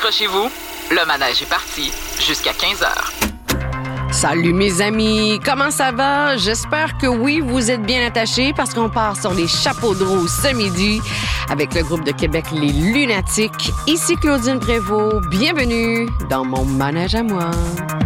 accrochez-vous, le manège est parti jusqu'à 15h. Salut mes amis, comment ça va? J'espère que oui, vous êtes bien attachés parce qu'on part sur les chapeaux de roue ce midi avec le groupe de Québec Les Lunatiques. Ici Claudine Prévost, bienvenue dans mon manège à moi.